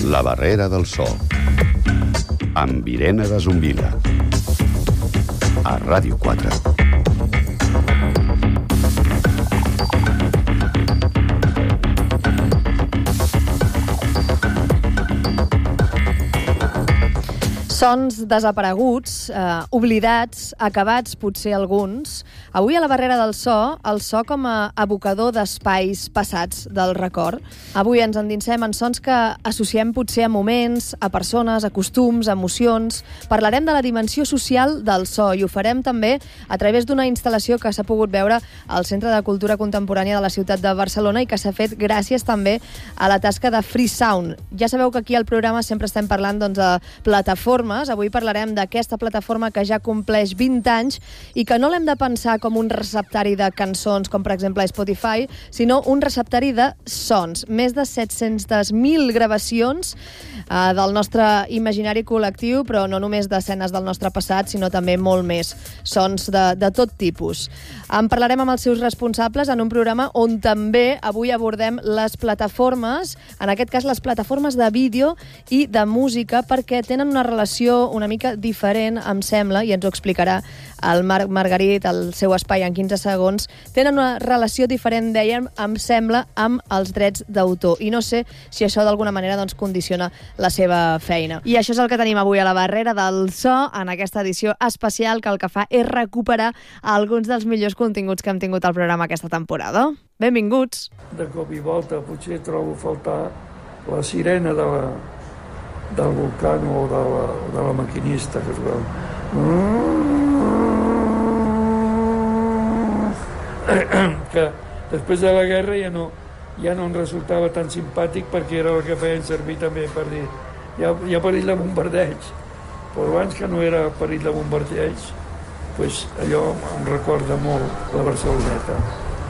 La barrera del so, amb Irene de Zumbila, a Ràdio 4. Sons desapareguts, oblidats, acabats potser alguns. Avui a la barrera del so, el so com a abocador d'espais passats del record. Avui ens endinsem en sons que associem potser a moments, a persones, a costums, a emocions. Parlarem de la dimensió social del so i ho farem també a través d'una instal·lació que s'ha pogut veure al Centre de Cultura Contemporània de la ciutat de Barcelona i que s'ha fet gràcies també a la tasca de Free Sound. Ja sabeu que aquí al programa sempre estem parlant de plataformes. Avui parlarem d'aquesta plataforma que ja compleix 20 anys i que no l'hem de pensar com un receptari de cançons, com per exemple Spotify, sinó un receptari de sons. Més de 700.000 gravacions del nostre imaginari col·lectiu, però no només d'escenes del nostre passat, sinó també molt més. Sons de tot tipus. En parlarem amb els seus responsables en un programa on també avui abordem les plataformes, en aquest cas les plataformes de vídeo i de música, perquè tenen una relació una mica diferent, em sembla, i ens ho explicarà el Marc Margarit, el seu espai en 15 segons. Tenen una relació diferent, dèiem, em sembla, amb els drets d'autor. I no sé si això d'alguna manera condiciona la seva feina. I això és el que tenim avui a la barrera del so, en aquesta edició especial que el que fa és recuperar alguns dels millors continguts que hem tingut al programa aquesta temporada. Benvinguts! De cop i volta potser trobo a faltar la sirena del Vulcano o de la maquinista que es veu. Que després de la guerra ja no em resultava tan simpàtic perquè era el que feien servir també per dir hi ha perill de bombardeig, però abans que no era perill de bombardeig, pues allò em recorda molt la Barceloneta.